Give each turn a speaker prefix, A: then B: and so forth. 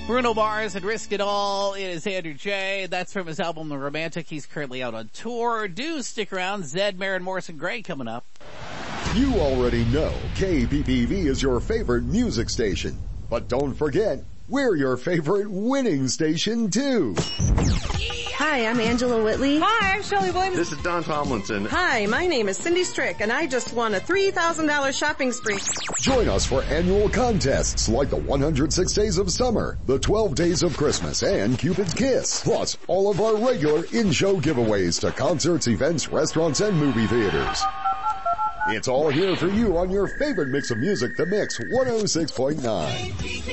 A: Bruno Mars and Risk It All. It is Andrew J. That's from his album The Romantic. He's currently out on tour. Do stick around. Zed, Maren, Morrison, Gray coming up.
B: You already know KPPV is your favorite music station. But don't forget, we're your favorite winning station too.
C: Hi, I'm Angela Whitley.
D: Hi, I'm Shelley Williams.
E: This is Don Tomlinson.
C: Hi, my name is Cindy Strick, and I just won a $3,000 shopping spree.
B: Join us for annual contests like the 106 Days of Summer, the 12 Days of Christmas, and Cupid's Kiss. Plus, all of our regular in-show giveaways to concerts, events, restaurants, and movie theaters. It's all here for you on your favorite mix of music, The Mix 106.9.